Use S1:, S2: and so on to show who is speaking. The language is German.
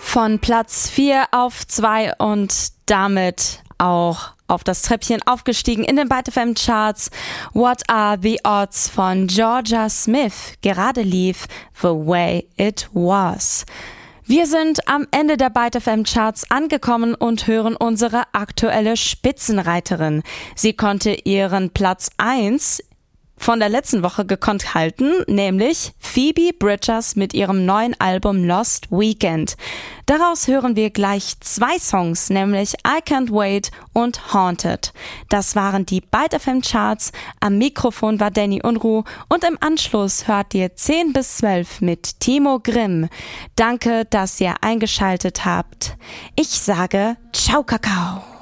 S1: Von Platz 4 auf 2 und damit auch auf das Treppchen aufgestiegen in den Byte FM Charts. What Are the Odds von Georgia Smith. Gerade lief The Way It Was. Wir sind am Ende der Byte FM Charts angekommen und hören unsere aktuelle Spitzenreiterin. Sie konnte ihren Platz 1 von der letzten Woche gekonnt halten, nämlich Phoebe Bridgers mit ihrem neuen Album Lost Weekend. Daraus hören wir gleich 2 Songs, nämlich I Can't Wait und Haunted. Das waren die Byte FM Charts. Am Mikrofon war Danny Unruh und im Anschluss hört ihr 10 bis 12 mit Timo Grimm. Danke, dass ihr eingeschaltet habt. Ich sage Ciao Kakao.